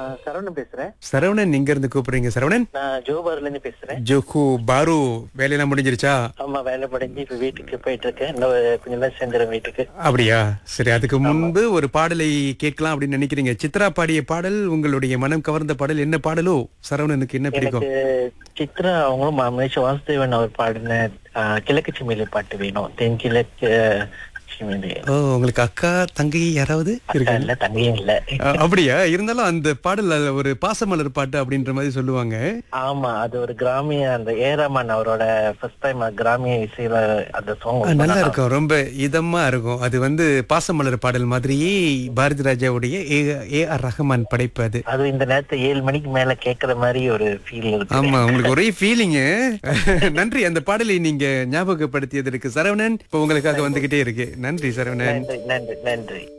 சரவணன் பேசுறேன். சரவணன் எங்க இருந்து கூப்பிடுறீங்க சரவணன்? நான் ஜோபார்ல இருந்து பேசுறேன். ஜோஹு பாரு, வேலையெல்லாம் முடிஞ்சிருச்சா? ஆமா, வேலை முடிஞ்சு இப்ப வீட்டுக்கு போயிட்டு இருக்கேன். இன்னும் கொஞ்சம் நேரம் சேர்ந்துடும் வீட்டுக்கு. அப்படியா? சரி, அதுக்கு முன்பு ஒரு பாடலை கேட்கலாம் அப்படின்னு நினைக்கிறீங்க. சித்ரா பாடிய பாடல் உங்களுடைய மனம் கவர்ந்த பாடல் என்ன பாடலோ? சரவணனுக்கு என்ன பிடிக்கும்? எனக்கு சித்ரா அவங்களும் மலேசிய வாசுதேவன் அவர் பாடின கிழக்கு சிமிலி பாட்டு வேணும். தென்கிழக்கு சிமிலி. ஓ, உங்களுக்கு அக்கா தங்கை யாராவது அக்கா இருக்காங்க? இல்ல, தங்கையும் இல்ல. அப்படியா? இருந்தாலும் அந்த பாடல் ஒரு பாசமலர் பாட்டு அப்படின்ற மாதிரி சொல்லுவாங்க. ஆமா, அது ஒரு கிராமிய, அந்த ஏராமன் அவரோட ஃபர்ஸ்ட் டைம் கிராமிய இசையில அந்த சாங் நல்லா இருக்கும், ரொம்ப இதமா இருக்கும். அது பாசமலர் பாடல் மாதிரியே பாரதி ராஜாவுடைய ஏ ஆர் ரஹ்மான் படைப்பு அது. அது இந்த நேரத்தை 7 மணிக்கு மேல கேக்குற மாதிரி ஒரு ஃபீல் இருக்கு. ஆமா, உங்களுக்கு ஒரே ஃபீலிங். நன்றி, அந்த பாடலை நீங்க ஞாபகப்படுத்தியதற்கு சரவணன். இப்ப உங்களுக்காக வந்துகிட்டே இருக்கு. நன்றி சரவணன். நன்றி நன்றி நன்றி.